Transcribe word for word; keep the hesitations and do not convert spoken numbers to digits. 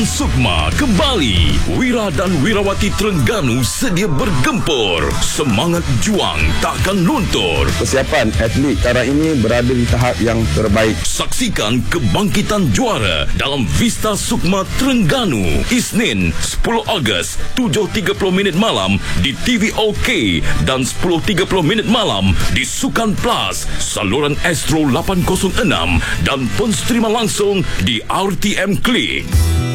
Sukma kembali. Wira dan Wirawati Terengganu sedia bergempur. Semangat juang takkan luntur. Persiapan atlet kara ini berada di tahap yang terbaik. Saksikan kebangkitan juara dalam Vista Sukma Terengganu Isnin sepuluh Ogos tujuh tiga puluh minit malam di T V OK dan sepuluh tiga puluh minit malam di Sukan Plus saluran Astro lapan kosong enam dan penstrima langsung di R T M Klik.